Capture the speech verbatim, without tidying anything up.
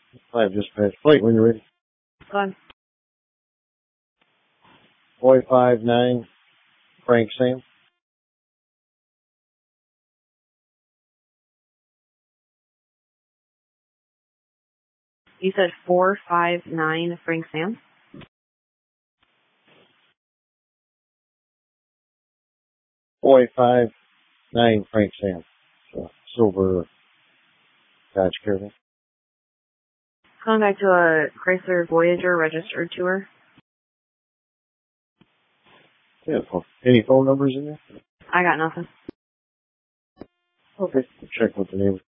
Five dispatch flight when you're ready. Go on. Boy five nine, Frank Sam. You said four five nine Frank Sam? Boy five nine, Frank Sam. So, silver Dodge Caravan. Calling back to a Chrysler Voyager registered tour. Yeah, any phone numbers in there? I got nothing. Okay, check with the neighbor.